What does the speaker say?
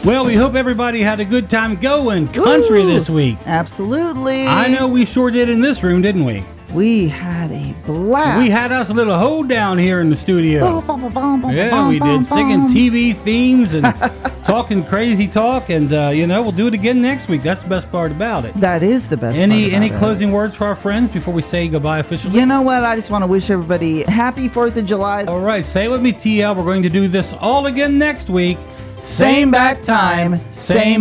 Well, we hope everybody had a good time going country this week. Absolutely. I know we sure did in this room, didn't we? We had a blast. We had us a little hold down here in the studio. Yeah, we did, singing TV themes and talking crazy talk, and we'll do it again next week. That's the best part about it. That is the best part Any about it. closing words for our friends before we say goodbye officially? You know what? I just want to wish everybody happy 4th of July. All right, say it with me, TL. We're going to do this all again next week. Same bat time, same